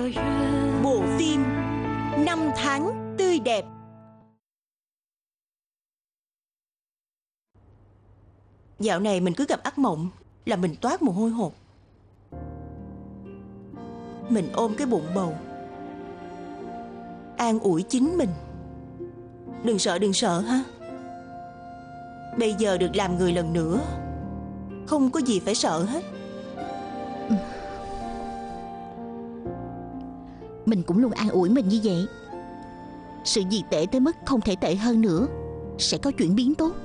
Bộ phim Năm tháng tươi đẹp. Dạo này mình cứ gặp ác mộng là mình toát mồ hôi hột. Mình ôm cái bụng bầu, an ủi chính mình: đừng sợ ha. Bây giờ được làm người lần nữa, không có gì phải sợ hết. Mình cũng luôn an ủi mình như vậy. Sự việc tệ tới mức không thể tệ hơn nữa, sẽ có chuyển biến tốt.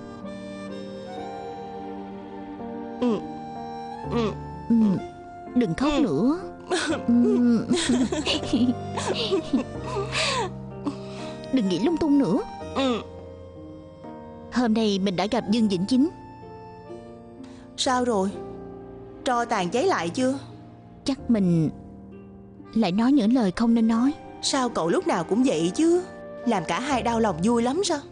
Đừng khóc nữa. Đừng nghĩ lung tung nữa. Hôm nay mình đã gặp Dương Vĩnh Chính. Sao rồi? Tro tàn cháy lại chưa? Chắc mình lại nói những lời không nên nói. Sao cậu lúc nào cũng vậy chứ? Làm cả hai đau lòng vui lắm sao?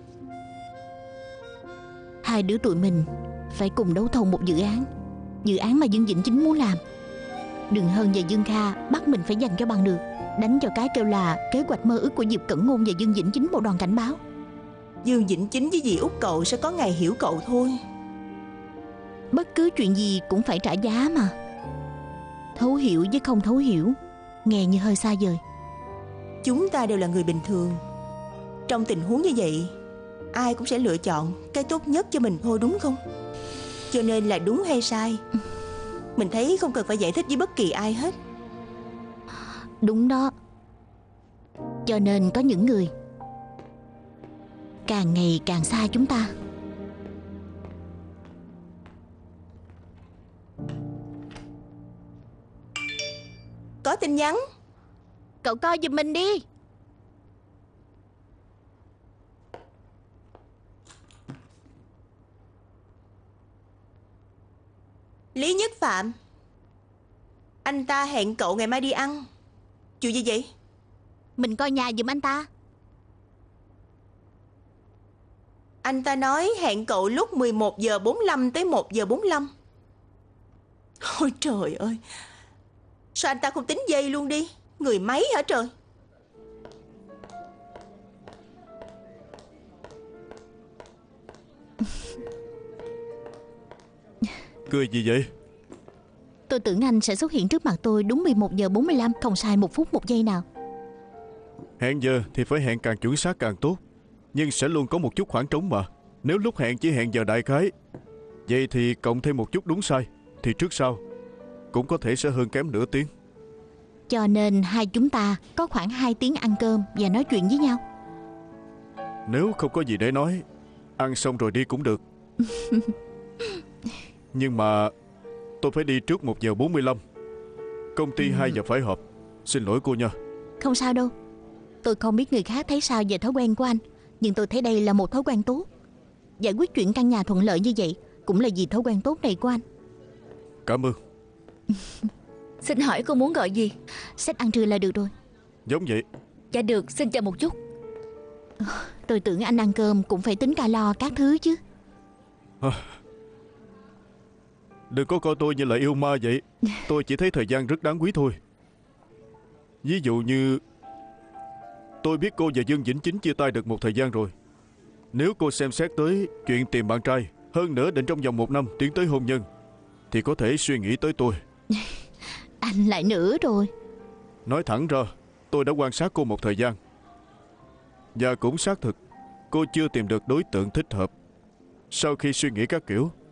Hai đứa tụi mình phải cùng đấu thầu một dự án. Dự án mà Dương Vĩnh Chính muốn làm. Đường Hân và Dương Kha bắt mình phải giành cho bằng được. Đánh cho cái kêu là kế hoạch mơ ước của Diệp Cẩn Ngôn và Dương Vĩnh Chính bộ đoàn cảnh báo. Dương Vĩnh Chính với dì út cậu sẽ có ngày hiểu cậu thôi. Bất cứ chuyện gì cũng phải trả giá mà. Thấu hiểu với không thấu hiểu nghe như hơi xa vời. Chúng ta đều là người bình thường. Trong tình huống như vậy, ai cũng sẽ lựa chọn cái tốt nhất cho mình thôi, đúng không? Cho nên là đúng hay sai, mình thấy không cần phải giải thích với bất kỳ ai hết. Đúng đó. Cho nên có những người càng ngày càng xa chúng ta. Có tin nhắn. Cậu coi giùm mình đi. Lý Nhất Phạm, anh ta hẹn cậu ngày mai đi ăn. Chuyện gì vậy? Mình coi nhà giùm anh ta. Anh ta nói hẹn cậu lúc 11 giờ 45 tới 1 giờ 45. Ôi trời ơi, sao anh ta không tính giây luôn đi? Người máy hả trời? Cười gì vậy? Tôi tưởng anh sẽ xuất hiện trước mặt tôi đúng 11 giờ 45, không sai 1 phút 1 giây nào. Hẹn giờ thì phải hẹn càng chuẩn xác càng tốt, nhưng sẽ luôn có một chút khoảng trống mà. Nếu lúc hẹn chỉ hẹn giờ đại khái, vậy thì cộng thêm một chút đúng sai, thì trước sau cũng có thể sẽ hơn kém nửa tiếng. Cho nên hai chúng ta có khoảng 2 tiếng ăn cơm và nói chuyện với nhau. Nếu không có gì để nói, ăn xong rồi đi cũng được. Nhưng mà tôi phải đi trước 1 giờ 45. Công ty 2 giờ phải họp. Xin lỗi cô nha. Không sao đâu. Tôi không biết người khác thấy sao về thói quen của anh, nhưng tôi thấy đây là một thói quen tốt. Giải quyết chuyện căn nhà thuận lợi như vậy cũng là vì thói quen tốt này của anh. Cảm ơn. Xin hỏi cô muốn gọi gì? Sách ăn trưa là được rồi. Giống vậy. Dạ được, xin chờ một chút. Tôi tưởng anh ăn cơm cũng phải tính calo các thứ chứ. Đừng có coi tôi như là yêu ma vậy. Tôi chỉ thấy thời gian rất đáng quý thôi. Ví dụ như tôi biết cô và Dương Vĩnh Chính chia tay được một thời gian rồi. Nếu cô xem xét tới chuyện tìm bạn trai, hơn nữa định trong vòng 1 năm tiến tới hôn nhân, thì có thể suy nghĩ tới tôi. Anh lại nữa rồi. Nói thẳng ra, tôi đã quan sát cô một thời gian, và cũng xác thực cô chưa tìm được đối tượng thích hợp. Sau khi suy nghĩ các kiểu,